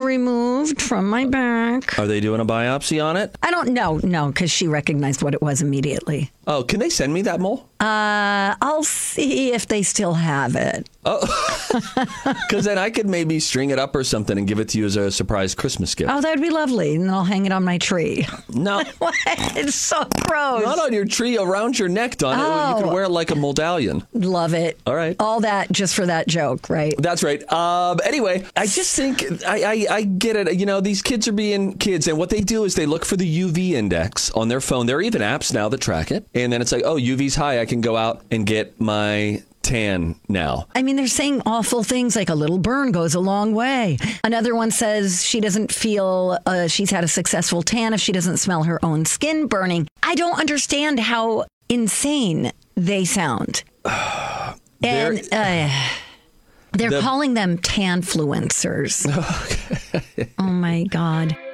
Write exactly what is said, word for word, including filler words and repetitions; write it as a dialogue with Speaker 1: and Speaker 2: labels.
Speaker 1: removed from my back.
Speaker 2: Are they doing a biopsy on it?
Speaker 1: I don't know, no, because she recognized what it was immediately.
Speaker 2: Oh, can they send me that mole?
Speaker 1: Uh, I'll see if they still have it.
Speaker 2: Oh, because then I could maybe string it up or something and give it to you as a surprise Christmas gift.
Speaker 1: Oh, that would be lovely. And then I'll hang it on my tree.
Speaker 2: No.
Speaker 1: What? It's so gross.
Speaker 2: Not on your tree, around your neck, Donna.
Speaker 1: Oh.
Speaker 2: You could wear it like a medallion.
Speaker 1: Love it.
Speaker 2: All right.
Speaker 1: All that just for that joke, right?
Speaker 2: That's right. Um, anyway, I just think I, I, I get it. You know, these kids are being kids, and what they do is they look for the U V index on their phone. There are even apps now that track it. And then it's like, oh, U V's high. I can go out and get my tan now.
Speaker 1: I mean, they're saying awful things like a little burn goes a long way. Another one says she doesn't feel uh, she's had a successful tan if she doesn't smell her own skin burning. I don't understand how insane they sound. And uh, they're
Speaker 2: the-
Speaker 1: calling them tanfluencers. Oh, my God.